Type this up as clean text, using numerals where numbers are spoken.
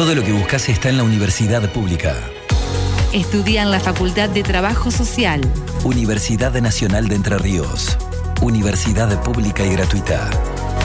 Todo lo que buscas está en la Universidad Pública. Estudia en la Facultad de Trabajo Social. Universidad Nacional de Entre Ríos. Universidad pública y gratuita.